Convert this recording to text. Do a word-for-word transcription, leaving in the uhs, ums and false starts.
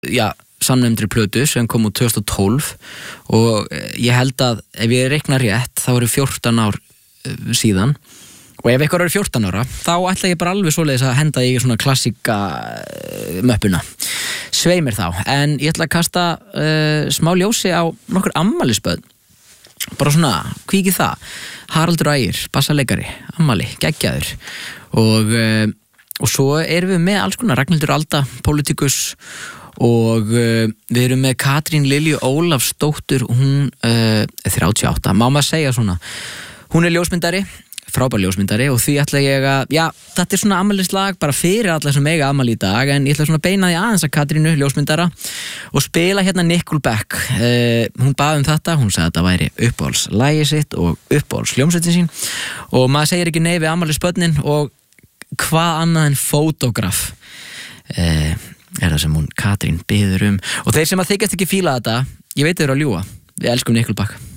já, samnefndri plötu sem kom út tvö þúsund og tólf og ég held að ef ég reikna rétt þá eru fjórtán ár síðan og ef eitthvað eru fjórtán ára þá ætla ég bara alveg svoleiðis að henda í svona klassika möppuna svei mér þá, en ég ætla að kasta uh, smá ljósi á nokkur afmælisbörn bara svona, kíkið það Haraldur Ægir, bassaleikari afmæli, geggjaður og, uh, og svo erum við með alls konar Ragnhildur Alda, politikus og uh, við erum með Katrín Lilju Ólafsdóttur hún uh, er þrjátíu og átta, má maður segja svona hún er ljósmyndari frábær ljósmyndari og því ætla ég að já, þetta er svona afmælislag bara fyrir alla sem eiga afmæli í dag en ég ætla svona að beina því aðeins að Katrínu ljósmyndara og spila hérna Nickelback uh, hún baði um þetta, hún sagði að þetta væri uppáhaldslægi sitt og uppáhaldsljómsveitin sín og maður segir ekki nei við afmælisbörnin og hvað annað en fótógraf uh, er það sem hún Katrín biður um og þeir sem að þykjast ekki fíla þetta ég veit þeir eru að ljúga, við elskum Nickelback